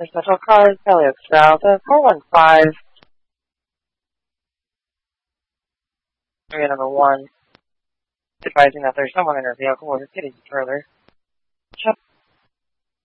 for special cars, Kelly Oak South, 415. Area number 1. Advising that there's someone in her vehicle. We're getting further. Check.